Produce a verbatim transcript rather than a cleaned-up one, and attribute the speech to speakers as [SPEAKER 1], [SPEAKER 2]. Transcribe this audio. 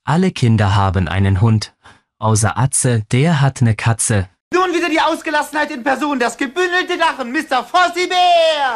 [SPEAKER 1] Alle Kinder haben einen Hund. Außer Atze, der hat ne Katze.
[SPEAKER 2] Nun wieder die Ausgelassenheit in Person, das gebündelte Lachen, Mister Fossi Bär!